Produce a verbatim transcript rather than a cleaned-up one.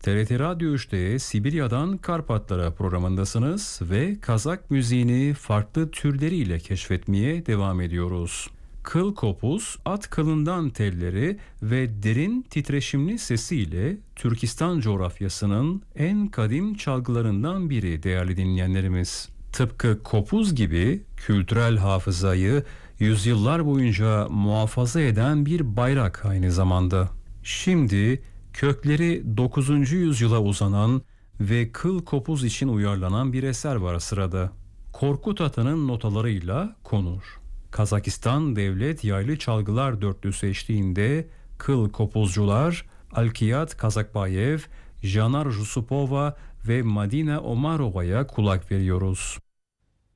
T R T Radyo üçte Sibirya'dan Karpatlara programındasınız ve Kazak müziğini farklı türleriyle keşfetmeye devam ediyoruz. Kıl kopuz, at kılından telleri ve derin titreşimli sesiyle Türkistan coğrafyasının en kadim çalgılarından biri değerli dinleyenlerimiz. Tıpkı kopuz gibi kültürel hafızayı yüzyıllar boyunca muhafaza eden bir bayrak aynı zamanda. Şimdi kökleri dokuzuncu yüzyıla uzanan ve kıl kopuz için uyarlanan bir eser var sırada. Korkut Ata'nın notalarıyla konur. Kazakistan Devlet Yaylı Çalgılar Dörtlüsü eşliğinde kıl kopuzcular Alkiyat Kazakbayev, Janar Jusupova ve Madina Omarova'ya kulak veriyoruz.